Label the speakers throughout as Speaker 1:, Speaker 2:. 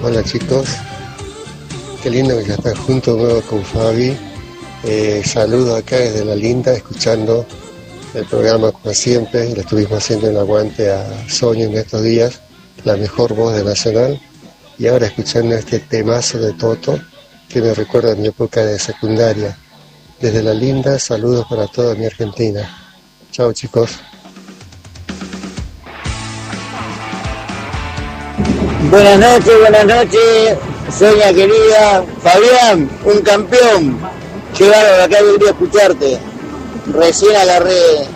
Speaker 1: Hola chicos, qué lindo que ya están juntos de nuevo con Fabi. Saludos acá desde La Linda, escuchando el programa como siempre. Le estuvimos haciendo el aguante a Sonia en estos días, la mejor voz de Nacional. Y ahora escuchando este temazo de Toto, que me recuerda a mi época de secundaria. Desde La Linda, saludos para toda mi Argentina. Chao chicos.
Speaker 2: Buenas noches, Sonia querida. Fabián, un campeón. Qué bárbaro, acá debería escucharte. Recién agarré,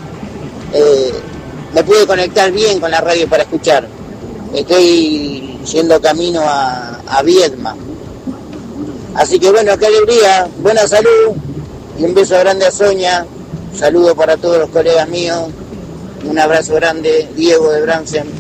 Speaker 2: me pude conectar bien con la radio para escuchar. Estoy yendo camino a Viedma. Así que bueno, qué alegría, buena salud y un beso grande a Sonia. Un saludo para todos los colegas míos. Un abrazo grande, Diego de Bransen.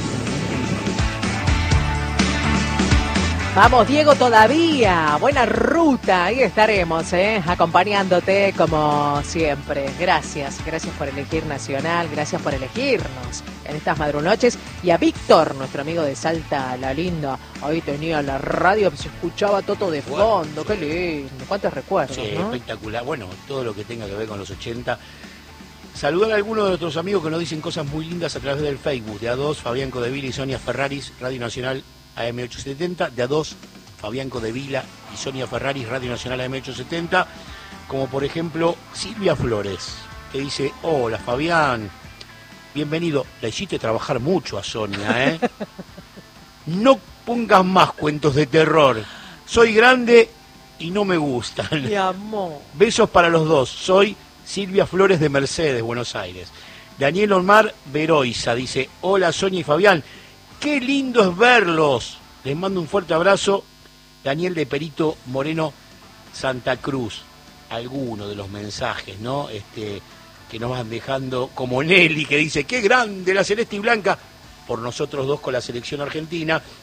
Speaker 3: Vamos, Diego, todavía. Buena ruta. Ahí estaremos, acompañándote como siempre. Gracias por elegir Nacional, gracias por elegirnos en estas madrunoches. Y a Víctor, nuestro amigo de Salta, La Linda. Ahí tenía la radio, se escuchaba Toto de fondo. Qué lindo. Cuántos recuerdos,
Speaker 4: sí,
Speaker 3: ¿no?
Speaker 4: Espectacular. Bueno, todo lo que tenga que ver con los 80. Saludar a algunos de nuestros amigos que nos dicen cosas muy lindas a través del Facebook. De A2, Fabián Codevila y Sonia Ferraris, Radio Nacional AM870, de A2, Fabián Codevila y Sonia Ferraris, Radio Nacional AM870, como por ejemplo Silvia Flores, que dice: hola Fabián, bienvenido. La hiciste trabajar mucho a Sonia, ¿eh? No pongas más cuentos de terror. Soy grande y no me gustan.
Speaker 3: Mi amor.
Speaker 4: Besos para los dos. Soy Silvia Flores de Mercedes, Buenos Aires. Daniel Omar Veroiza dice: hola Sonia y Fabián. Qué lindo es verlos. Les mando un fuerte abrazo. Daniel de Perito Moreno, Santa Cruz. Algunos de los mensajes, ¿no? Que nos van dejando, como Nelly, que dice: qué grande la celeste y blanca, por nosotros dos con la selección argentina.